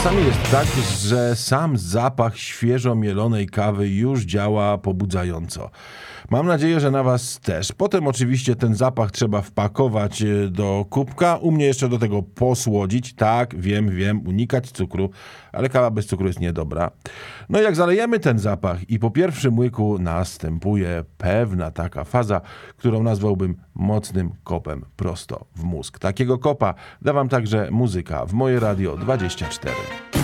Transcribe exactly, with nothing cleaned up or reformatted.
Czasami jest tak, że sam zapach świeżo mielonej kawy już działa pobudzająco. Mam nadzieję, że na was też. Potem oczywiście ten zapach trzeba wpakować do kubka. U mnie jeszcze do tego posłodzić. Tak, wiem, wiem, unikać cukru, ale kawa bez cukru jest niedobra. No i jak zalejemy ten zapach i po pierwszym łyku następuje pewna taka faza, którą nazwałbym mocnym kopem prosto w mózg. Takiego kopa da wam także muzyka w Moje Radio dwadzieścia cztery.